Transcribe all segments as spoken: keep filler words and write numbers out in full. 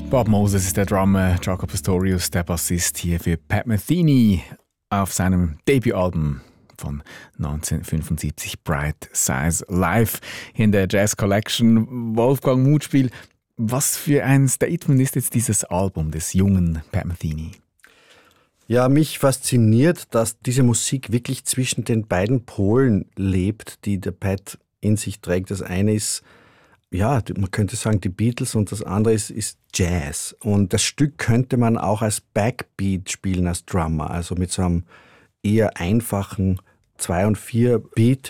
Bob Moses ist der Drummer, Jaco Pastorius der Bassist hier für Pat Metheny auf seinem Debütalbum von neunzehnhundertfünfundsiebzig, Bright Size Live, hier in der Jazz Collection. Wolfgang Mutspiel, was für ein Statement ist jetzt dieses Album des jungen Pat Metheny? Ja, mich fasziniert, dass diese Musik wirklich zwischen den beiden Polen lebt, die der Pat in sich trägt. Das eine ist, ja, man könnte sagen die Beatles, und das andere ist, ist Jazz. Und das Stück könnte man auch als Backbeat spielen, als Drummer, also mit so einem eher einfachen zwei und vier Beat.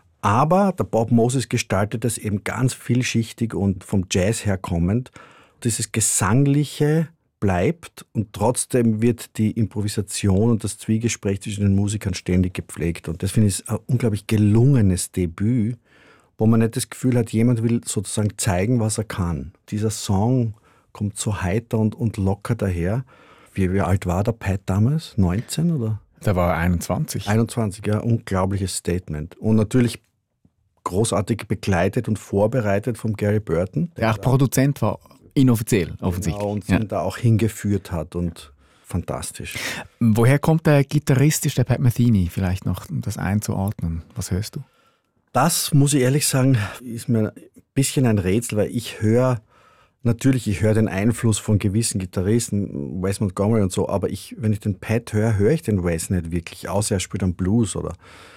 Aber der Bob Moses gestaltet das eben ganz vielschichtig und vom Jazz herkommend. Dieses Gesangliche bleibt und trotzdem wird die Improvisation und das Zwiegespräch zwischen den Musikern ständig gepflegt. Und das finde ich ein unglaublich gelungenes Debüt, wo man nicht das Gefühl hat, jemand will sozusagen zeigen, was er kann. Dieser Song kommt so heiter und, und locker daher. Wie, wie alt war der Pat damals? neunzehn oder? Da war er einundzwanzig. einundzwanzig, ja, unglaubliches Statement. Und natürlich großartig begleitet und vorbereitet von Gary Burton. Der auch Produzent war, inoffiziell, offensichtlich. Genau, und ja. ihn da auch hingeführt hat und fantastisch. Woher kommt der gitarristisch, der Pat Metheny? Vielleicht noch, um das einzuordnen. Was hörst du? Das, muss ich ehrlich sagen, ist mir ein bisschen ein Rätsel, weil ich höre, natürlich, ich höre den Einfluss von gewissen Gitarristen, Wes Montgomery und so, aber ich, wenn ich den Pat höre, höre ich den Wes nicht wirklich, außer er spielt einen Blues oder.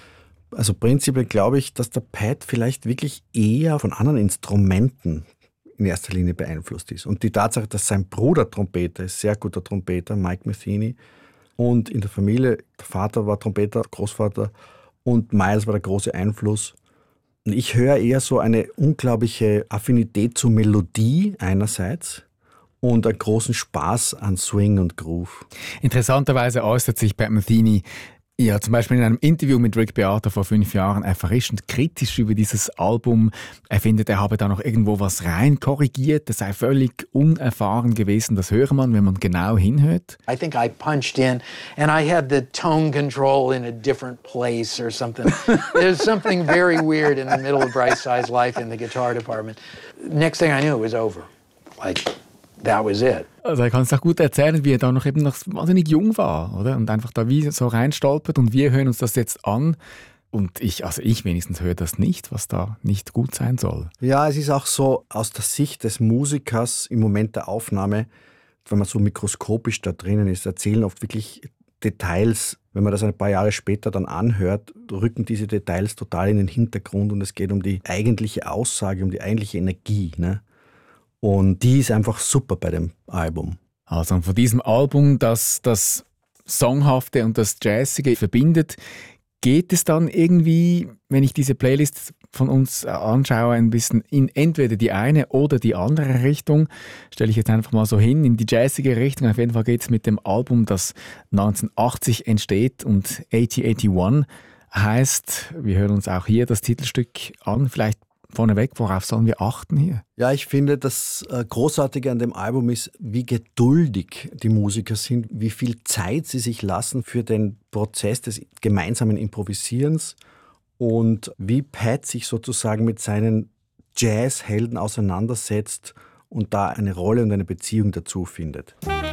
Also prinzipiell glaube ich, dass der Pat vielleicht wirklich eher von anderen Instrumenten in erster Linie beeinflusst ist. Und die Tatsache, dass sein Bruder Trompeter ist, sehr guter Trompeter, Mike Metheny, und in der Familie, der Vater war Trompeter, Großvater, und Miles war der große Einfluss. Und ich höre eher so eine unglaubliche Affinität zur Melodie einerseits und einen großen Spaß an Swing und Groove. Interessanterweise äußert sich Pat Metheny ja zum Beispiel in einem Interview mit Rick Beato vor fünf Jahren erfrischend kritisch über dieses Album. Er findet, er habe da noch irgendwo was rein korrigiert, das sei völlig unerfahren gewesen. Das hört man, wenn man genau hinhört. I think I punched in and I had the tone control in a different place or something. There's something very weird in the middle of Bright Size Life in the guitar department. Next thing I knew, it was over. Like, that was it. Also er kann es auch gut erzählen, wie er da noch eben noch wahnsinnig jung war, oder? Und einfach da wie so reinstolpert und wir hören uns das jetzt an. Und ich, also ich wenigstens höre das nicht, was da nicht gut sein soll. Ja, es ist auch so aus der Sicht des Musikers im Moment der Aufnahme, wenn man so mikroskopisch da drinnen ist, erzählen oft wirklich Details. Wenn man das ein paar Jahre später dann anhört, rücken diese Details total in den Hintergrund und es geht um die eigentliche Aussage, um die eigentliche Energie, ne? Und die ist einfach super bei dem Album. Also von diesem Album, das das Songhafte und das Jazzige verbindet, geht es dann irgendwie, wenn ich diese Playlist von uns anschaue, ein bisschen in entweder die eine oder die andere Richtung. Stelle ich jetzt einfach mal so hin, in die jazzige Richtung. Auf jeden Fall geht es mit dem Album, das neunzehnhundertachtzig entsteht und achtzig einundachtzig heißt. Wir hören uns auch hier das Titelstück an. Vielleicht vorneweg, worauf sollen wir achten hier? Ja, ich finde, das Großartige an dem Album ist, wie geduldig die Musiker sind, wie viel Zeit sie sich lassen für den Prozess des gemeinsamen Improvisierens und wie Pat sich sozusagen mit seinen Jazzhelden auseinandersetzt und da eine Rolle und eine Beziehung dazu findet.